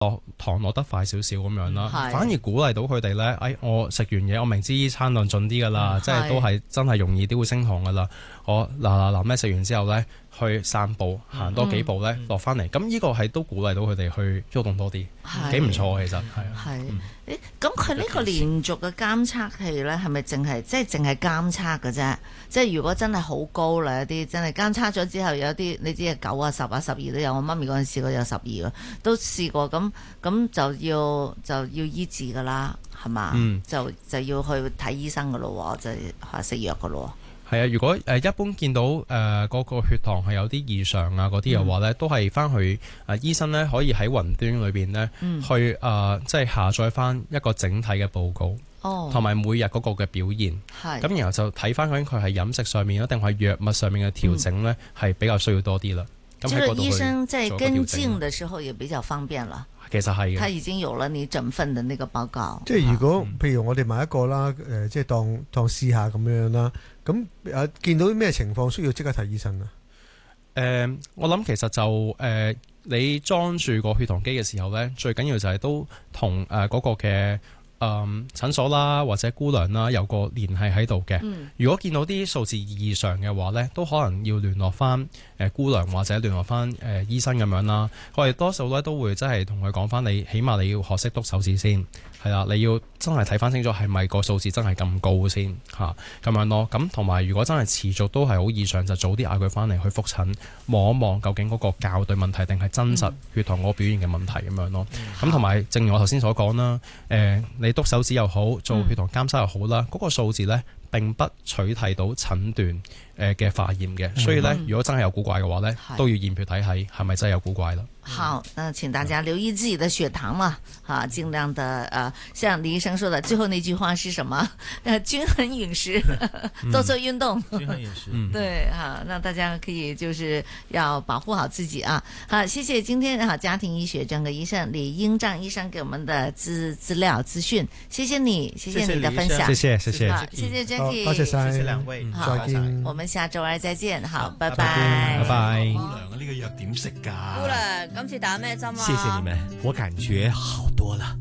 糖落得快少少咁樣啦，反而鼓勵到佢哋咧，我食完嘢，我明知餐量盡啲噶啦，即係都係真係容易啲會升糖噶啦，我嗱咩食完之後咧，去散步行多幾步咧，落翻嚟，咁呢個係都鼓勵到佢哋去喐動多啲，幾唔錯其實係。 咁佢呢個連續嘅監測器咧，係咪淨係監測嘅啫？即係如果真係好高啦，有啲真係監測咗之後，有啲你知係9啊、10啊、12都有。我媽咪嗰陣試過有12啊，都試過。咁就要醫治噶啦，係嘛？就要去睇醫生噶咯，就係食藥噶咯。 係啊，如果一般見到嗰個血糖係有啲異常啊嗰啲嘅話咧，都係翻去醫生咧可以喺雲端裏邊咧去即係下載翻一個整體嘅報告，同埋每日嗰個嘅表現。咁然後就睇翻究竟佢係飲食上面啊，定係藥物上面嘅調整咧，係比較需要多啲啦。咁喺嗰度醫生在跟進嘅時候也比較方便啦。 其實係嘅， 他已經有了你整份嘅呢個報告。 即係如果譬如我哋買一個啦，即係當試下咁樣啦。咁見到啲咩情況需要即刻睇醫生啊？ 我諗其實就你裝住個血糖機嘅時候咧，最緊要就係都同嗰個嘅診所啦或者姑娘啦有個聯繫喺度嘅。如果見到啲數字異常嘅話咧，都可能要聯絡翻姑娘或者聯絡翻醫生咁樣啦。我哋多數咧都會真係同佢講翻，你起碼你要學識篤手指先。係啦，你要真係睇翻清楚係咪個數字真係咁高先嚇咁樣咯。咁同埋如果真係持續都係好異常，就早啲嗌佢翻嚟去覆診，望一望究竟嗰個校對問題定係真實血糖嗰個表現嘅問題咁樣咯。咁同埋正如我頭先所講啦，你篤手指又好，做血糖監測又好啦，嗰個數字呢並不取替到診斷嘅化驗嘅，所以呢，如果真係有古怪嘅話呢，都要驗血睇係咪真係有古怪啦。 好，那請大家留意自己的血糖嘛，盡量的像李醫生說的，最後那句話是什麼？均衡飲食，多做運動。 均衡飲食， 對，那大家可以就是要保護好自己啊。好，謝謝今天家庭醫學專科醫生李英障醫生給我們的資料資訊，謝謝你，謝謝你的分享， 謝謝謝謝 Jackie， 多謝晒， 謝謝兩位， 再見， 我們下周二再見，好，拜拜， 拜拜。 姑娘啊，呢個藥點食㗎？ 姑娘，今次打咩針啊？ 謝謝你們，我感覺好多了。